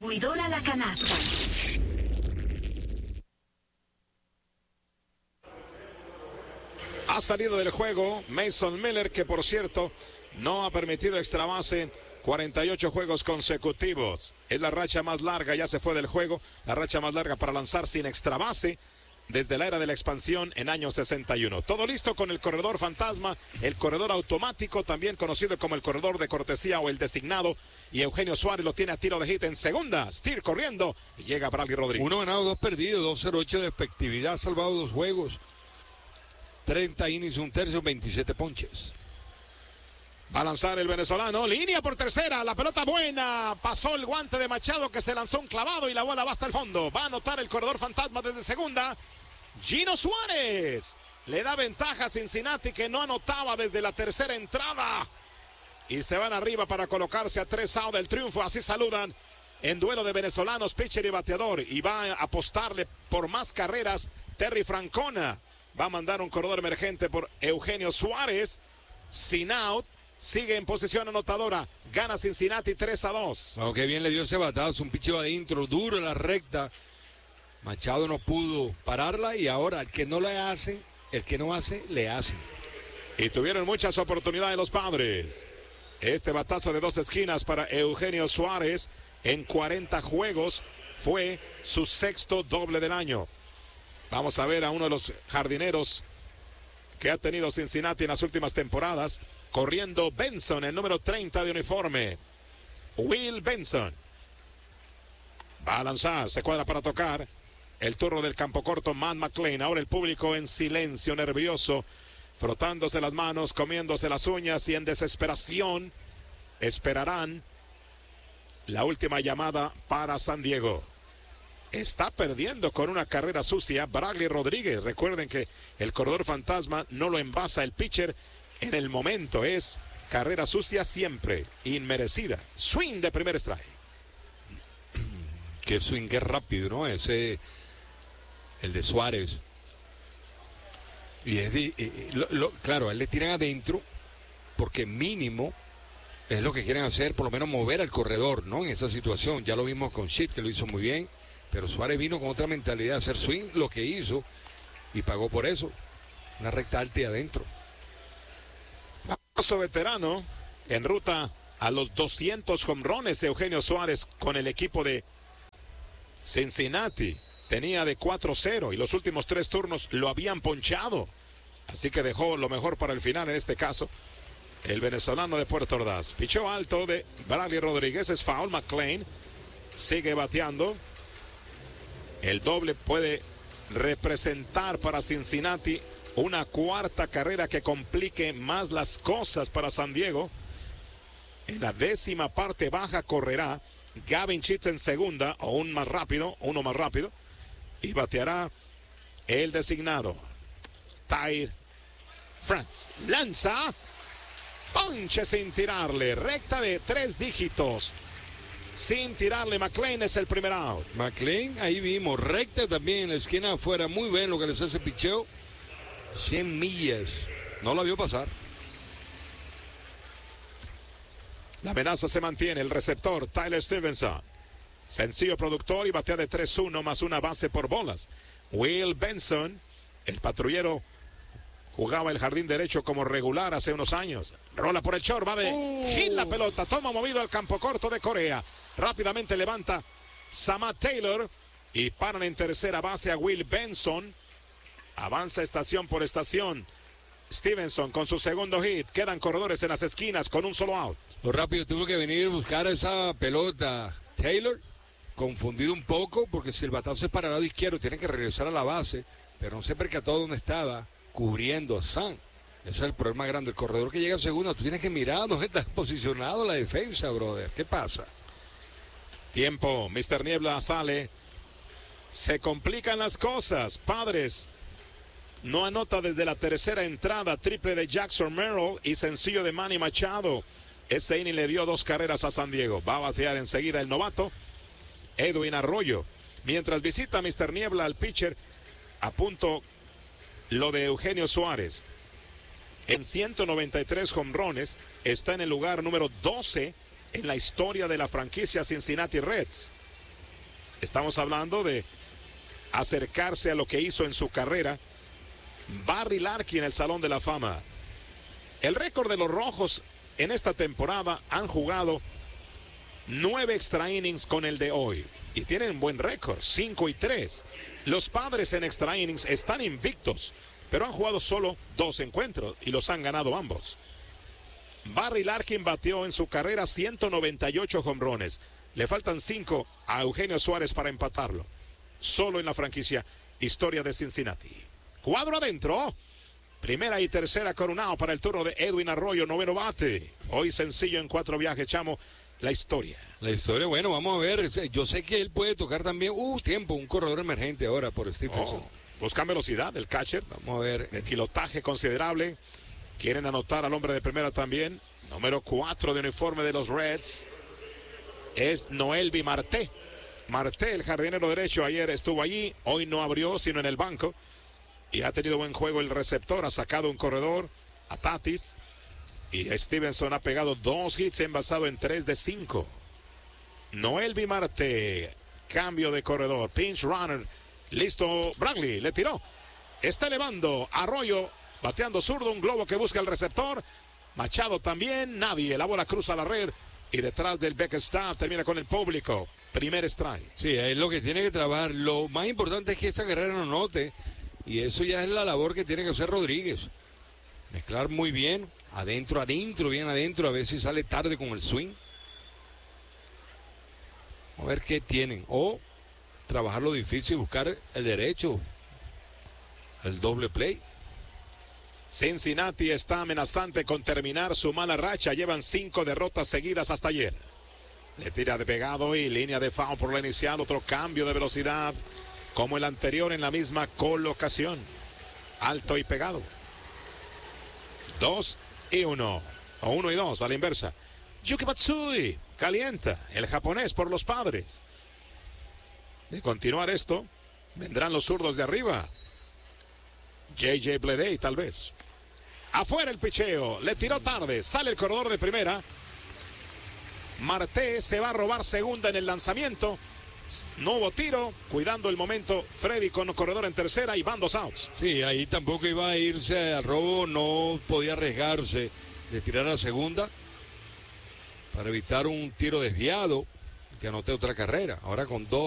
Distribuidora La Canasta. Ha salido del juego Mason Miller, que por cierto no ha permitido extra base 48 juegos consecutivos. Es la racha más larga, ya se fue del juego, la racha más larga para lanzar sin extra base desde la era de la expansión en año 61. Todo listo con el corredor fantasma, el corredor automático, también conocido como el corredor de cortesía o el designado. Y Eugenio Suárez lo tiene a tiro de hit en segunda. Steer corriendo y llega Bradley Rodríguez. 1 ganado, 2 perdidos, 2.08 de efectividad, ha salvado 2 juegos. 30 innings, 1/3, 27 ponches. Va a lanzar el venezolano, línea por tercera, la pelota buena, pasó el guante de Machado que se lanzó un clavado y la bola va hasta el fondo. Va a anotar el corredor fantasma desde segunda, Gino Suárez. Le da ventaja a Cincinnati, que no anotaba desde la tercera entrada. Y se van arriba para colocarse a 3 outs del triunfo. Así saludan en duelo de venezolanos, pitcher y bateador. Y va a apostarle por más carreras Terry Francona. Va a mandar un corredor emergente por Eugenio Suárez. Sin out. Sigue en posición anotadora. Gana Cincinnati 3-2. Aunque bien le dio ese batazo, un picheo adentro, duro en la recta. Machado no pudo pararla y ahora el que no le hace, el que no hace, le hacen. Y tuvieron muchas oportunidades los Padres. Este batazo de 2 esquinas para Eugenio Suárez en 40 juegos fue su 6º doble del año. Vamos a ver a uno de los jardineros que ha tenido Cincinnati en las últimas temporadas. Corriendo Benson, el número 30 de uniforme. Will Benson. Va a lanzar, se cuadra para tocar. El turno del campo corto, Matt McLain. Ahora el público en silencio, nervioso, frotándose las manos, comiéndose las uñas y en desesperación esperarán la última llamada para San Diego. Está perdiendo con una carrera sucia Bradley Rodríguez. Recuerden que el corredor fantasma no lo envasa el pitcher en el momento. Es carrera sucia siempre, inmerecida. Swing de primer strike. Que swing es rápido, ¿no? Ese, el de Suárez. Y es claro, a él le tiran adentro porque mínimo es lo que quieren hacer, por lo menos mover al corredor, ¿no? En esa situación. Ya lo vimos con Ship, que lo hizo muy bien, pero Suárez vino con otra mentalidad de hacer swing, lo que hizo, y pagó por eso. Una recta alta y adentro. Paso veterano en ruta a los 200 jonrones de Eugenio Suárez con el equipo de Cincinnati. Tenía de 4-0 y los últimos 3 turnos lo habían ponchado. Así que dejó lo mejor para el final, en este caso, el venezolano de Puerto Ordaz. Pichó alto de Bradley Rodríguez, es foul. McLain sigue bateando. El doble puede representar para Cincinnati una 4ª carrera que complique más las cosas para San Diego. En la 10ª parte baja correrá Gavin Sheets en segunda, o uno más rápido. Y bateará el designado Ty France. Lanza. Ponche sin tirarle. Recta de 3 dígitos. Sin tirarle. McLain es el primer out. McLain, ahí vimos. Recta también en la esquina afuera. Muy bien lo que les hace picheo. 100 millas. No la vio pasar. La amenaza se mantiene. El receptor Tyler Stevenson. Sencillo productor y batea de 3-1 más una base por bolas. Will Benson, el patrullero, jugaba el jardín derecho como regular hace unos años. Rola por el short, va de hit la pelota. Toma movido al campo corto de Corea. Rápidamente levanta Samad Taylor y paran en tercera base a Will Benson. Avanza estación por estación Stevenson con su segundo hit. Quedan corredores en las esquinas con un solo out. Lo rápido tuvo que venir a buscar esa pelota Taylor, confundido un poco porque si el batazo es para el lado izquierdo tiene que regresar a la base, pero no se percató dónde estaba cubriendo a San. Ese es el problema grande. El corredor que llega a segunda, tú tienes que mirar dónde está posicionado la defensa, brother. ¿Qué pasa? Tiempo. Mr. Niebla sale. Se complican las cosas. Padres no anota desde la tercera entrada. Triple de Jackson Merrill y sencillo de Manny Machado. Ese inning le dio 2 carreras a San Diego. Va a batear enseguida el novato Edwin Arroyo. Mientras visita Mr. Niebla al pitcher, a punto lo de Eugenio Suárez. En 193 jonrones está en el lugar número 12 en la historia de la franquicia Cincinnati Reds. Estamos hablando de acercarse a lo que hizo en su carrera Barry Larkin en el Salón de la Fama. El récord de los Rojos en esta temporada, han jugado 9 extra innings con el de hoy y tienen un buen récord, 5-3. Los Padres en extra innings están invictos, pero han jugado solo 2 encuentros y los han ganado ambos. Barry Larkin batió en su carrera 198 jonrones. Le faltan 5 a Eugenio Suárez para empatarlo. Solo en la franquicia historia de Cincinnati. Cuadro adentro. Primera y tercera coronado para el turno de Edwin Arroyo, noveno bate. Hoy sencillo en 4 viajes, Chamo, la historia. La historia, bueno, vamos a ver. Yo sé que él puede tocar también, un corredor emergente ahora por Stephenson. Buscan velocidad del catcher. Vamos a ver. De kilotaje considerable. Quieren anotar al hombre de primera también. Número 4 de uniforme de los Reds es Noelvi Marte. Marte, el jardinero derecho, ayer estuvo allí. Hoy no abrió, sino en el banco. Y ha tenido buen juego el receptor. Ha sacado un corredor a Tatis. Y Stephenson ha pegado 2 hits, envasado en 3 de 5. Noelvi Marte. Cambio de corredor. Pinch runner. Listo. Bradley le tiró. Está elevando. Arroyo bateando zurdo. Un globo que busca el receptor. Machado también. Nadie. La bola cruza la red. Y detrás del backstop termina con el público. Primer strike. Sí, es lo que tiene que trabajar. Lo más importante es que esta carrera no note. Y eso ya es la labor que tiene que hacer Rodríguez. Mezclar muy bien. Adentro, bien adentro. A ver si sale tarde con el swing. A ver qué tienen. O trabajar lo difícil, buscar el derecho. El doble play. Cincinnati está amenazante con terminar su mala racha. Llevan 5 derrotas seguidas hasta ayer. Le tira de pegado y línea de foul por la inicial. Otro cambio de velocidad como el anterior en la misma colocación. Alto y pegado. 2-1. O 1-2 a la inversa. Yuki Matsui calienta el japonés por los Padres. De continuar esto, vendrán los zurdos de arriba. J.J. Bleday tal vez. Afuera el picheo. Le tiró tarde. Sale el corredor de primera. Marte se va a robar segunda en el lanzamiento. No hubo tiro, cuidando el momento Freddy con corredor en tercera y van 2 outs. Sí, ahí tampoco iba a irse al robo, no podía arriesgarse de tirar a segunda para evitar un tiro desviado que anote otra carrera. Ahora con 2